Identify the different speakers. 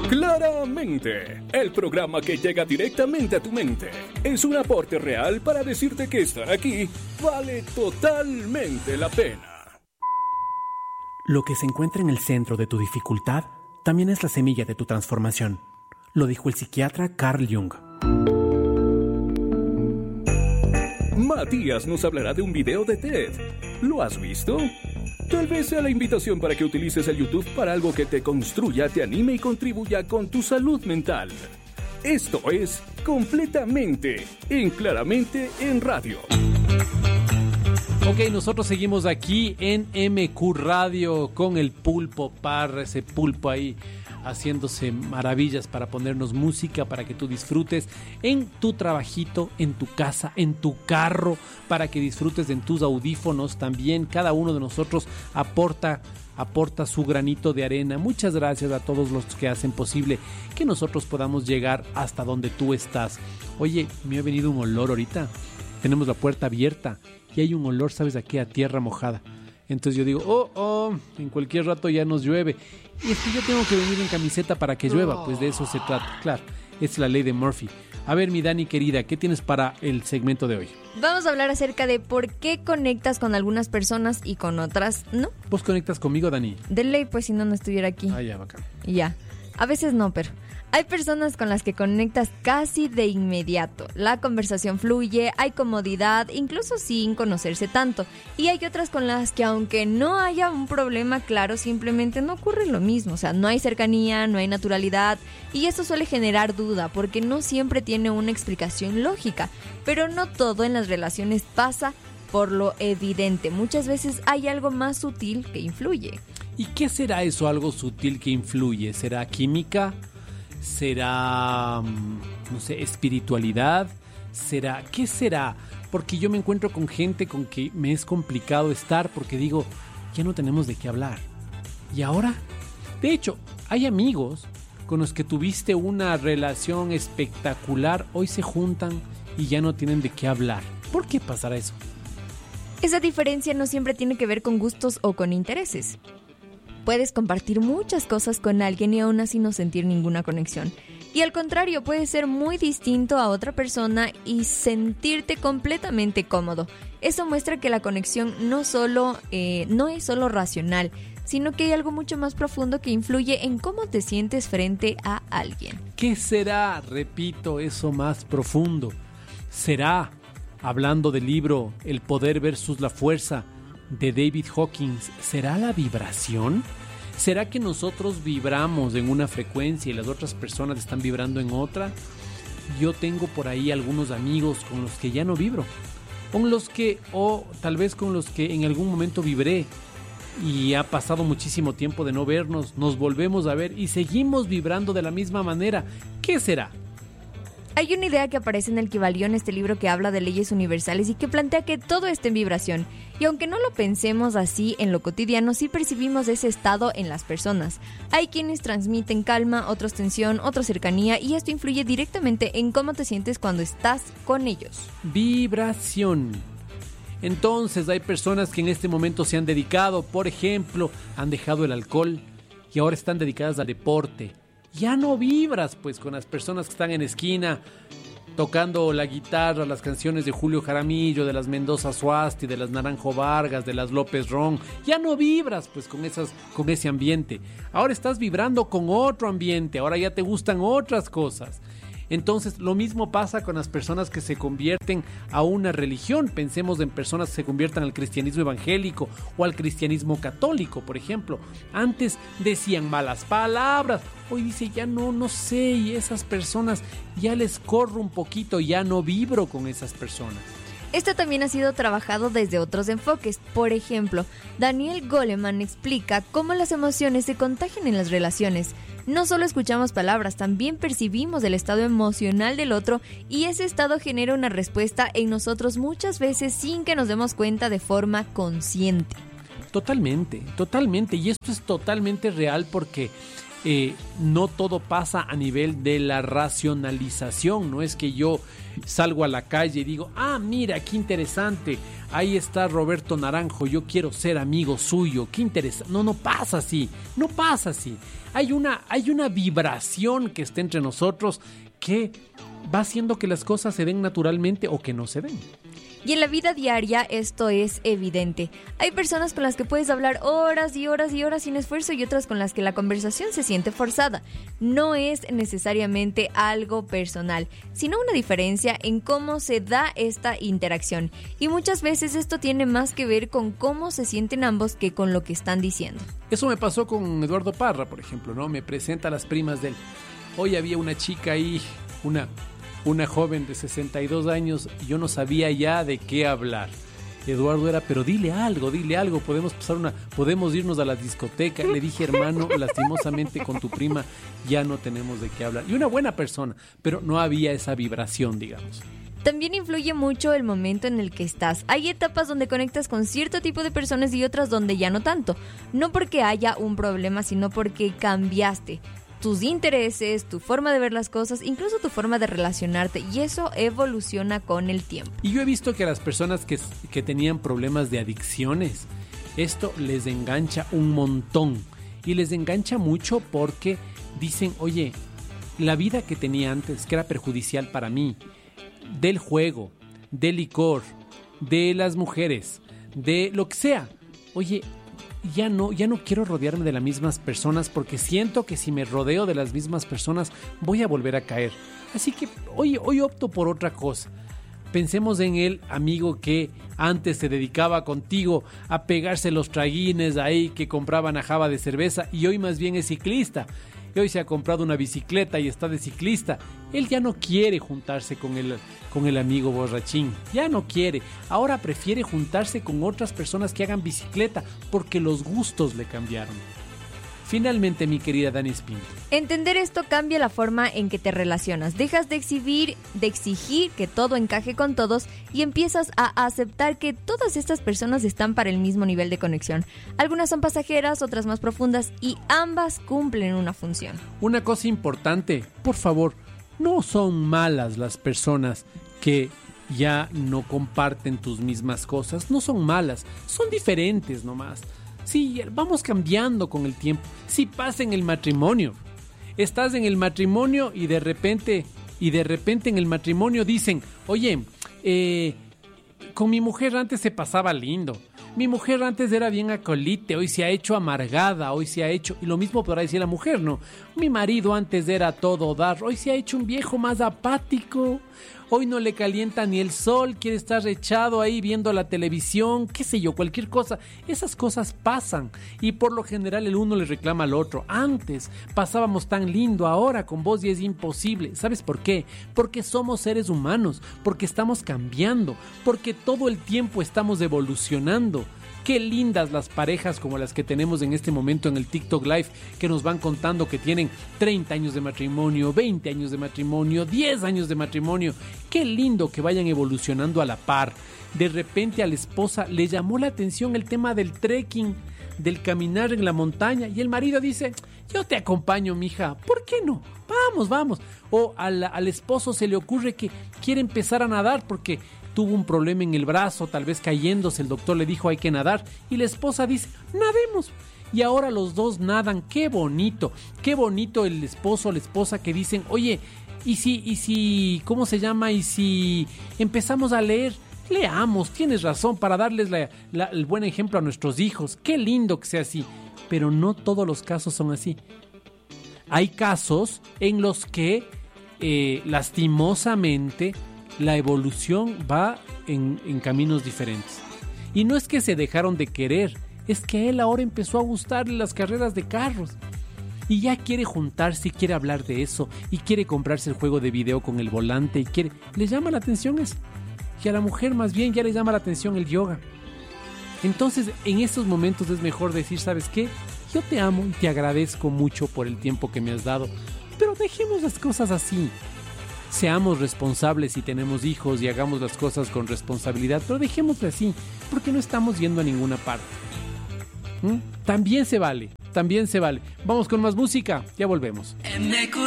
Speaker 1: Claramente, el programa que llega directamente a tu mente es un aporte real para decirte que estar aquí vale totalmente la pena.
Speaker 2: Lo que se encuentra en el centro de tu dificultad también es la semilla de tu transformación. Lo dijo el psiquiatra Carl Jung.
Speaker 1: Matías nos hablará de un video de TED. ¿Lo has visto? Tal vez sea la invitación para que utilices el YouTube para algo que te construya, te anime y contribuya con tu salud mental. Esto es Completamente en Claramente en Radio.
Speaker 3: Ok, nosotros seguimos aquí en MQ Radio con el Pulpo Parra, ese pulpo ahí haciéndose maravillas para ponernos música, para que tú disfrutes en tu trabajito, en tu casa, en tu carro, para que disfrutes en tus audífonos también. Cada uno de nosotros aporta su granito de arena. Muchas gracias a todos los que hacen posible que nosotros podamos llegar hasta donde tú estás. Oye, me ha venido un olor ahorita. Tenemos la puerta abierta y hay un olor, ¿sabes a qué? A tierra mojada. Entonces yo digo, en cualquier rato ya nos llueve. Y es que yo tengo que venir en camiseta para que llueva, pues de eso se trata. Claro, es la ley de Murphy. A ver, mi Dani querida, ¿qué tienes para el segmento de hoy?
Speaker 4: Vamos a hablar acerca de por qué conectas con algunas personas y con otras no.
Speaker 3: ¿Vos conectas conmigo, Dani?
Speaker 4: De ley, pues si no, no estuviera aquí.
Speaker 3: Ah, ya, bacán.
Speaker 4: Ya, a veces no, pero... Hay personas con las que conectas casi de inmediato. La conversación fluye, hay comodidad, incluso sin conocerse tanto. Y hay otras con las que aunque no haya un problema claro, simplemente no ocurre lo mismo. O sea, no hay cercanía, no hay naturalidad. Y eso suele generar duda porque no siempre tiene una explicación lógica. Pero no todo en las relaciones pasa por lo evidente. Muchas veces hay algo más sutil que influye.
Speaker 3: ¿Y qué será eso, algo sutil que influye? ¿Será química? ¿Será, no sé, espiritualidad? ¿Qué será? Porque yo me encuentro con gente con que me es complicado estar porque digo, ya no tenemos de qué hablar. ¿Y ahora? De hecho, hay amigos con los que tuviste una relación espectacular, hoy se juntan y ya no tienen de qué hablar. ¿Por qué pasará eso?
Speaker 4: Esa diferencia no siempre tiene que ver con gustos o con intereses. Puedes compartir muchas cosas con alguien y aún así no sentir ninguna conexión. Y al contrario, puedes ser muy distinto a otra persona y sentirte completamente cómodo. Eso muestra que la conexión no es solo racional, sino que hay algo mucho más profundo que influye en cómo te sientes frente a alguien.
Speaker 3: ¿Qué será? Repito, eso más profundo. ¿Será, hablando del libro El poder versus la fuerza de David Hawkins, será la vibración? ¿Será que nosotros vibramos en una frecuencia y las otras personas están vibrando en otra? Yo tengo por ahí algunos amigos con los que ya no vibro, con los que, o tal vez con los que en algún momento vibré y ha pasado muchísimo tiempo de no vernos, nos volvemos a ver y seguimos vibrando de la misma manera. ¿Qué será?
Speaker 4: Hay una idea que aparece en el Kybalión, este libro que habla de leyes universales y que plantea que todo está en vibración. Y aunque no lo pensemos así en lo cotidiano, sí percibimos ese estado en las personas. Hay quienes transmiten calma, otros tensión, otros cercanía, y esto influye directamente en cómo te sientes cuando estás con ellos.
Speaker 3: Vibración. Entonces hay personas que en este momento se han dedicado, por ejemplo, han dejado el alcohol y ahora están dedicadas al deporte. Ya no vibras pues con las personas que están en esquina tocando la guitarra, las canciones de Julio Jaramillo, de las Mendoza Suasti, de las Naranjo Vargas, de las López Ron. Ya no vibras pues con ese ambiente. Ahora estás vibrando con otro ambiente, ahora ya te gustan otras cosas. Entonces lo mismo pasa con las personas que se convierten a una religión. Pensemos en personas que se conviertan al cristianismo evangélico o al cristianismo católico, por ejemplo. Antes decían malas palabras, hoy dice ya no sé, y esas personas ya les corro un poquito, ya no vibro con esas personas.
Speaker 4: Esto también ha sido trabajado desde otros enfoques. Por ejemplo, Daniel Goleman explica cómo las emociones se contagian en las relaciones. No solo escuchamos palabras, también percibimos el estado emocional del otro y ese estado genera una respuesta en nosotros muchas veces sin que nos demos cuenta de forma consciente.
Speaker 3: Totalmente. Y esto es totalmente real porque no todo pasa a nivel de la racionalización. No es que yo salgo a la calle y digo, mira, qué interesante, ahí está Roberto Naranjo, yo quiero ser amigo suyo, qué interesante. No pasa así, no pasa así. Hay una vibración que está entre nosotros que va haciendo que las cosas se den naturalmente o que no se den.
Speaker 4: Y en la vida diaria esto es evidente. Hay personas con las que puedes hablar horas y horas y horas sin esfuerzo y otras con las que la conversación se siente forzada. No es necesariamente algo personal, sino una diferencia en cómo se da esta interacción. Y muchas veces esto tiene más que ver con cómo se sienten ambos que con lo que están diciendo.
Speaker 3: Eso me pasó con Eduardo Parra, por ejemplo, ¿no? Me presenta a las primas de él. Hoy había una chica ahí, una joven de 62 años, y yo no sabía ya de qué hablar. Eduardo era, pero dile algo, podemos irnos a la discoteca. Le dije, hermano, lastimosamente con tu prima ya no tenemos de qué hablar. Y una buena persona, pero no había esa vibración, digamos.
Speaker 4: También influye mucho el momento en el que estás. Hay etapas donde conectas con cierto tipo de personas y otras donde ya no tanto. No porque haya un problema, sino porque cambiaste tus intereses, tu forma de ver las cosas, incluso tu forma de relacionarte, y eso evoluciona con el tiempo.
Speaker 3: Y yo he visto que a las personas que tenían problemas de adicciones, esto les engancha un montón, y les engancha mucho porque dicen, oye, la vida que tenía antes, que era perjudicial para mí, del juego, del licor, de las mujeres, de lo que sea, oye, ya no quiero rodearme de las mismas personas porque siento que si me rodeo de las mismas personas voy a volver a caer. Así que hoy opto por otra cosa. Pensemos en el amigo que antes se dedicaba contigo a pegarse los traguines ahí que compraban a java de cerveza y hoy más bien es ciclista. Y hoy se ha comprado una bicicleta y está de ciclista. Él ya no quiere juntarse con el amigo borrachín. Ya no quiere. Ahora prefiere juntarse con otras personas que hagan bicicleta porque los gustos le cambiaron. Finalmente, mi querida Dani Espín.
Speaker 4: Entender esto cambia la forma en que te relacionas. Dejas de exigir que todo encaje con todos y empiezas a aceptar que todas estas personas están para el mismo nivel de conexión. Algunas son pasajeras, otras más profundas y ambas cumplen una función.
Speaker 3: Una cosa importante, por favor, no son malas las personas que ya no comparten tus mismas cosas. No son malas, son diferentes nomás. Sí, vamos cambiando con el tiempo. Sí pasa en el matrimonio. Estás en el matrimonio y de repente en el matrimonio dicen, oye, con mi mujer antes se pasaba lindo. Mi mujer antes era bien acolite, hoy se ha hecho amargada, hoy se ha hecho... Y lo mismo podrá decir la mujer, ¿no? Mi marido antes era todo dar, hoy se ha hecho un viejo más apático. Hoy no le calienta ni el sol, quiere estar echado ahí viendo la televisión, qué sé yo, cualquier cosa. Esas cosas pasan y por lo general el uno le reclama al otro. Antes pasábamos tan lindo, ahora con vos y es imposible. ¿Sabes por qué? Porque somos seres humanos, porque estamos cambiando, porque todo el tiempo estamos evolucionando. Qué lindas las parejas como las que tenemos en este momento en el TikTok Live, que nos van contando que tienen 30 años de matrimonio, 20 años de matrimonio, 10 años de matrimonio. Qué lindo que vayan evolucionando a la par. De repente a la esposa le llamó la atención el tema del trekking, del caminar en la montaña, y el marido dice, yo te acompaño, mija, ¿por qué no? Vamos. O al esposo se le ocurre que quiere empezar a nadar porque tuvo un problema en el brazo, tal vez cayéndose, el doctor le dijo hay que nadar, y la esposa dice, nademos. Y ahora los dos nadan, qué bonito el esposo o la esposa que dicen, oye, ¿y si, ¿cómo se llama? ¿Y si empezamos a leer? Leamos, tienes razón, para darles el buen ejemplo a nuestros hijos. Qué lindo que sea así, pero no todos los casos son así. Hay casos en los que, lastimosamente, la evolución va en caminos diferentes. Y no es que se dejaron de querer, es que a él ahora empezó a gustarle las carreras de carros. Y ya quiere juntarse y quiere hablar de eso. Y quiere comprarse el juego de video con el volante. Le llama la atención eso. Y a la mujer más bien ya le llama la atención el yoga. Entonces en esos momentos es mejor decir, ¿sabes qué? Yo te amo y te agradezco mucho por el tiempo que me has dado. Pero dejemos las cosas así. Seamos responsables si tenemos hijos y hagamos las cosas con responsabilidad, pero dejémoslo así, porque no estamos yendo a ninguna parte. También se vale también se vale. Vamos con más música, ya volvemos.